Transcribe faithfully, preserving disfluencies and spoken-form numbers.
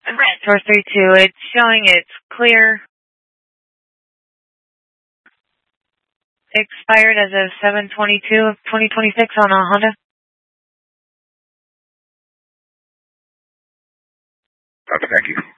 four three two, it's showing it's clear. Expired as of seven twenty-two of twenty twenty-six on a Honda. Okay, thank you.